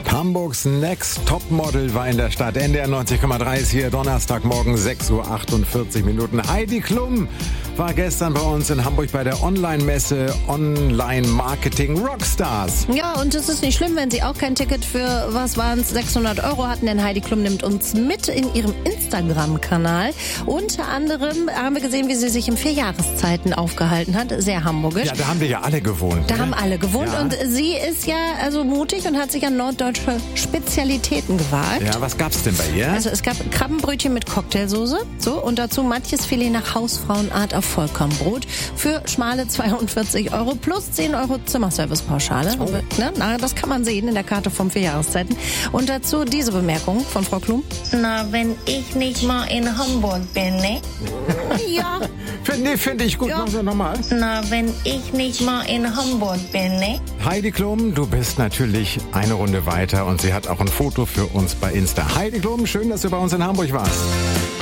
Hamburgs Next Topmodel war in der Stadt. NDR 90,3 ist hier Donnerstagmorgen 6:48 Uhr. Heidi Klum war gestern bei uns in Hamburg bei der Online-Messe Online Marketing Rockstars. Ja, und es ist nicht schlimm, wenn Sie auch kein Ticket für, was waren es, 600 € hatten, denn Heidi Klum nimmt uns mit in ihrem Instagram-Kanal. Unter anderem haben wir gesehen, wie sie sich im 4 Jahreszeiten aufgehalten hat. Sehr hamburgisch. Ja, da haben wir ja alle gewohnt. Da haben alle gewohnt Ja. und sie ist ja also mutig und hat sich an norddeutsche Spezialitäten gewagt. Ja, was gab's denn bei ihr? Also es gab Krabbenbrötchen mit Cocktailsoße, so, und dazu manches Filet nach Hausfrauenart auf Vollkornbrot für schmale 42 € plus 10 € Zimmerservice-Pauschale. Oh. Ne? Na, das kann man sehen in der Karte vom 4 Jahreszeiten. Und dazu diese Bemerkung von Frau Klum. Na, wenn ich nicht mal in Hamburg bin, ne? Ja, Finde ich gut. Ja. Machen wir nochmal. Na, wenn ich nicht mal in Hamburg bin, ne? Heidi Klum, du bist natürlich eine Runde weiter und sie hat auch ein Foto für uns bei Insta. Heidi Klum, schön, dass du bei uns in Hamburg warst.